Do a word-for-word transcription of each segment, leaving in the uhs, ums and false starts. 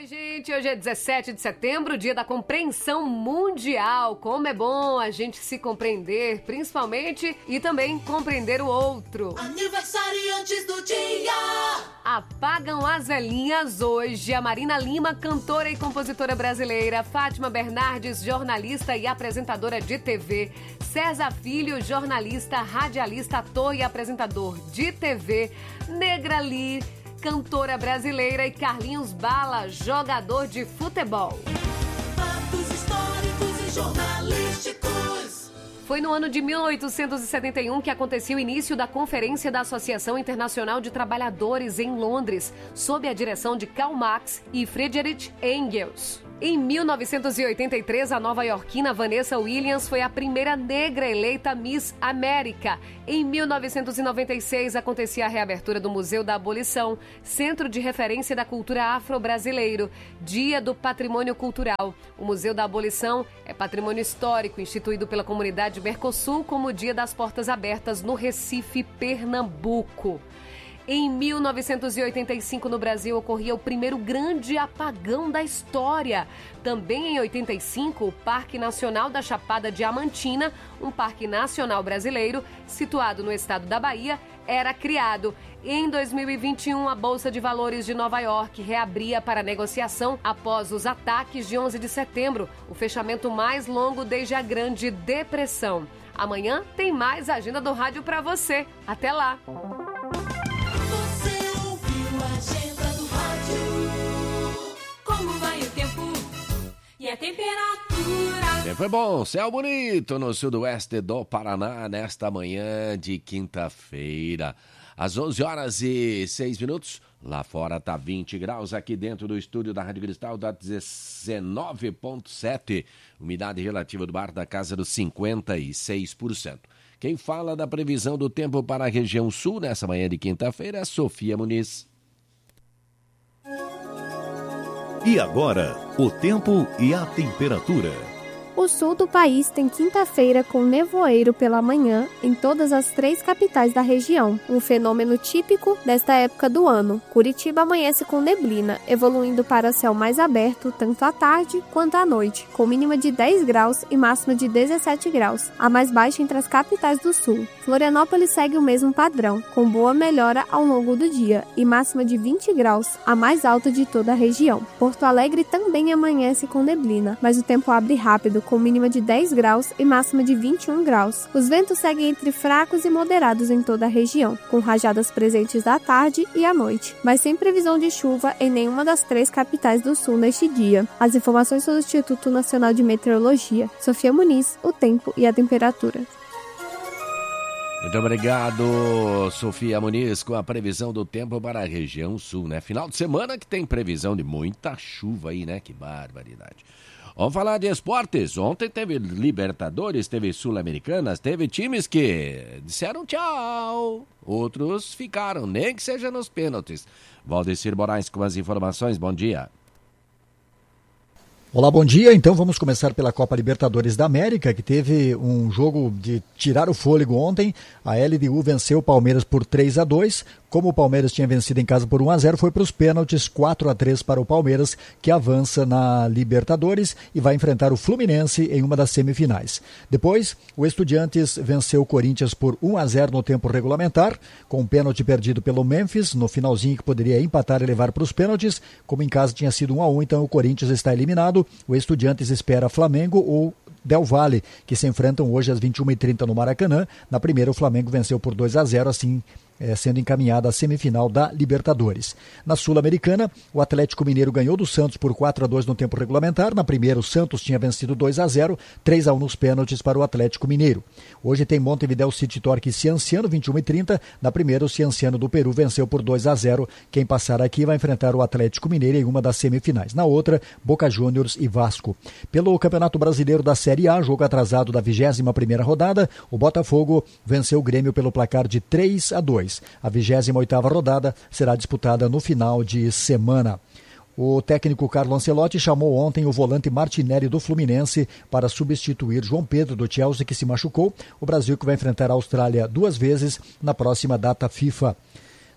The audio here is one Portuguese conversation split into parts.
Oi, gente, hoje é dezessete de setembro, dia da compreensão mundial. Como é bom a gente se compreender, principalmente, e também compreender o outro. Aniversariantes do dia! Apagam as velhinhas hoje a Marina Lima, cantora e compositora brasileira, Fátima Bernardes, jornalista e apresentadora de T V, César Filho, jornalista, radialista, ator e apresentador de T V, Negra Lee, cantora brasileira, e Carlinhos Bala, jogador de futebol. Fatos históricos e jornalísticos. Foi no ano de mil oitocentos e setenta e um que aconteceu o início da Conferência da Associação Internacional de Trabalhadores em Londres, sob a direção de Karl Marx e Friedrich Engels. Em mil novecentos e oitenta e três, a nova-iorquina Vanessa Williams foi a primeira negra eleita Miss América. Em mil novecentos e noventa e seis, acontecia a reabertura do Museu da Abolição, centro de referência da cultura afro-brasileiro, Dia do Patrimônio Cultural. O Museu da Abolição é patrimônio histórico, instituído pela comunidade Mercosul como Dia das Portas Abertas no Recife, Pernambuco. Em mil novecentos e oitenta e cinco, no Brasil, ocorria o primeiro grande apagão da história. Também em oitenta e cinco, o Parque Nacional da Chapada Diamantina, um parque nacional brasileiro situado no estado da Bahia, era criado. Em dois mil e vinte e um, a Bolsa de Valores de Nova York reabria para negociação após os ataques de onze de setembro, o fechamento mais longo desde a Grande Depressão. Amanhã tem mais agenda do rádio para você. Até lá! E a temperatura. Tempo é bom, céu bonito no sudoeste do Paraná nesta manhã de quinta-feira. Às onze horas e seis minutos, lá fora tá vinte graus, aqui dentro do estúdio da Rádio Cristal dá dezenove vírgula sete. Umidade relativa do ar da casa dos cinquenta e seis por cento. Quem fala da previsão do tempo para a região sul nessa manhã de quinta-feira é Sofia Muniz. E agora, o tempo e a temperatura. O sul do país tem quinta-feira com nevoeiro pela manhã em todas as três capitais da região, um fenômeno típico desta época do ano. Curitiba amanhece com neblina, evoluindo para céu mais aberto tanto à tarde quanto à noite, com mínima de dez graus e máxima de dezessete graus, a mais baixa entre as capitais do sul. Florianópolis segue o mesmo padrão, com boa melhora ao longo do dia e máxima de vinte graus, a mais alta de toda a região. Porto Alegre também amanhece com neblina, mas o tempo abre rápido, com mínima de dez graus e máxima de vinte e um graus. Os ventos seguem entre fracos e moderados em toda a região, com rajadas presentes à tarde e à noite, mas sem previsão de chuva em nenhuma das três capitais do sul neste dia. As informações são do Instituto Nacional de Meteorologia. Sofia Muniz, o tempo e a temperatura. Muito obrigado, Sofia Muniz, com a previsão do tempo para a região sul, né? Final de semana que tem previsão de muita chuva aí, né? Que barbaridade. Vamos falar de esportes. Ontem teve Libertadores, teve Sul-Americanas, teve times que disseram tchau. Outros ficaram, nem que seja nos pênaltis. Valdecir Moraes com as informações. Bom dia. Olá, bom dia. Então vamos começar pela Copa Libertadores da América, que teve um jogo de tirar o fôlego ontem. A L D U venceu o Palmeiras por três a dois. Como o Palmeiras tinha vencido em casa por um a zero, foi para os pênaltis, quatro a três para o Palmeiras, que avança na Libertadores e vai enfrentar o Fluminense em uma das semifinais. Depois, o Estudiantes venceu o Corinthians por um a zero no tempo regulamentar, com um pênalti perdido pelo Memphis, no finalzinho que poderia empatar e levar para os pênaltis. Como em casa tinha sido um a um, então o Corinthians está eliminado. O Estudiantes espera Flamengo ou Del Valle, que se enfrentam hoje às vinte e uma e trinta no Maracanã. Na primeira, o Flamengo venceu por dois a zero, assim É, sendo encaminhada à semifinal da Libertadores. Na Sul-Americana, o Atlético Mineiro ganhou do Santos por quatro a dois no tempo regulamentar. Na primeira, o Santos tinha vencido dois a zero, três a um nos pênaltis para o Atlético Mineiro. Hoje tem Montevideo City Torque e Cianciano, vinte e uma e trinta. Na primeira, o Cianciano do Peru venceu por dois a zero. Quem passar aqui vai enfrentar o Atlético Mineiro em uma das semifinais. Na outra, Boca Juniors e Vasco. Pelo Campeonato Brasileiro da Série A, jogo atrasado da vigésima primeira rodada, o Botafogo venceu o Grêmio pelo placar de três a dois. A vigésima oitava rodada será disputada no final de semana. O técnico Carlo Ancelotti chamou ontem o volante Martinelli do Fluminense para substituir João Pedro do Chelsea, que se machucou. O Brasil que vai enfrentar a Austrália duas vezes na próxima data FIFA.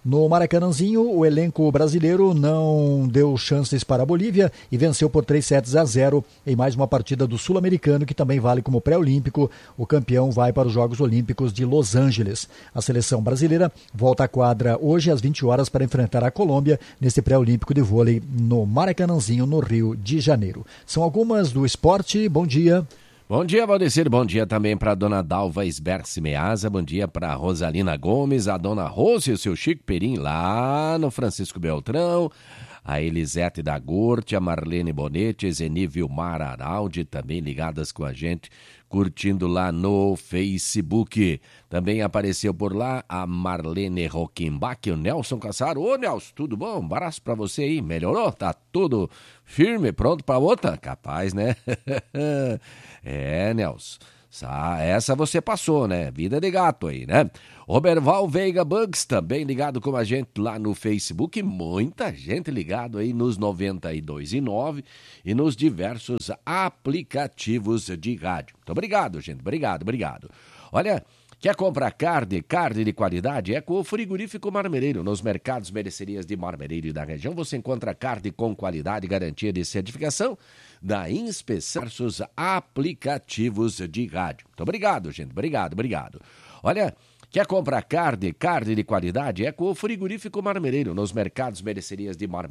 No Maracanãzinho, o elenco brasileiro não deu chances para a Bolívia e venceu por três sets a zero em mais uma partida do Sul-Americano, que também vale como pré-olímpico. O campeão vai para os Jogos Olímpicos de Los Angeles. A seleção brasileira volta à quadra hoje às vinte horas para enfrentar a Colômbia nesse pré-olímpico de vôlei no Maracanãzinho, no Rio de Janeiro. São algumas do esporte. Bom dia. Bom dia, Valdecir. Bom dia também para a dona Dalva Esberce Meaza. Bom dia para a Rosalina Gomes, a dona Rose e o seu Chico Perim lá no Francisco Beltrão, a Elisete da Gorte, a Marlene Bonetti, Zeni Vilmar Araldi, também ligadas com a gente, curtindo lá no Facebook. Também apareceu por lá a Marlene Rockenbach, o Nelson Cassaro. Ô, Nelson, tudo bom? Um abraço pra você aí. Melhorou? Tá tudo firme, pronto pra outra? Capaz, né? É, Nelson. Essa você passou, né? Vida de gato aí, né? Roberval Veiga Bugs também ligado com a gente lá no Facebook. Muita gente ligado aí nos noventa e dois e nove e nos diversos aplicativos de rádio. Muito obrigado, gente. Obrigado, obrigado. Olha, quer comprar carne, carne de qualidade? É com o Frigorífico Marmereiro. Nos mercados mercerias de Marmereiro e da região você encontra carne com qualidade e garantia de certificação da inspeção versus aplicativos de rádio. Muito obrigado, gente. Obrigado, obrigado. Olha, quer comprar carne, carne de qualidade? É com o Frigorífico Marmereiro. Nos mercados mercerias de Marmereiro